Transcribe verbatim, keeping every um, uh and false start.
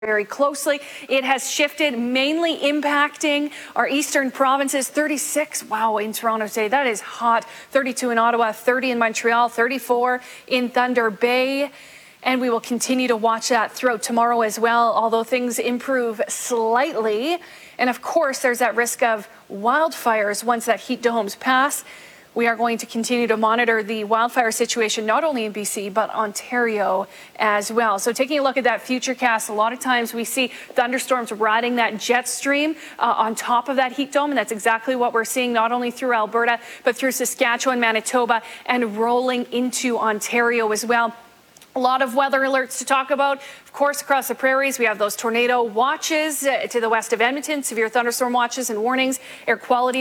very closely. It has shifted, mainly impacting our eastern provinces. thirty-six, wow, in Toronto today. That is hot. thirty-two in Ottawa, thirty in Montreal, thirty-four in Thunder Bay. And we will continue to watch that throughout tomorrow as well, although things improve slightly. And of course, there's that risk of wildfires once that heat domes pass. We are going to continue to monitor the wildfire situation, not only in B C, but Ontario as well. So taking a look at that futurecast, a lot of times we see thunderstorms riding that jet stream uh, on top of that heat dome. And that's exactly what we're seeing, not only through Alberta, but through Saskatchewan, Manitoba, and rolling into Ontario as well. A lot of weather alerts to talk about. Of course, across the prairies, we have those tornado watches uh, to the west of Edmonton, severe thunderstorm watches and warnings, air quality